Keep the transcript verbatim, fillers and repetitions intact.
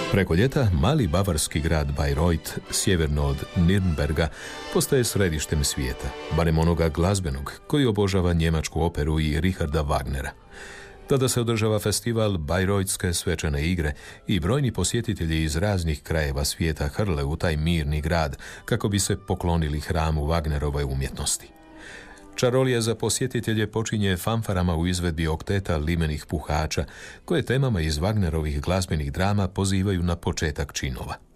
Preko ljeta mali bavarski grad Bayreuth, sjeverno od Nürnberga, postaje središtem svijeta, barem onoga glazbenog, koji obožava njemačku operu i Richarda Wagnera. Tada se održava festival Bayreuthske svečane igre i brojni posjetitelji iz raznih krajeva svijeta hrle u taj mirni grad kako bi se poklonili hramu Wagnerove umjetnosti. Čarolija za posjetitelje počinje fanfarama u izvedbi okteta limenih puhača, koje temama iz Wagnerovih glazbenih drama pozivaju na početak činova.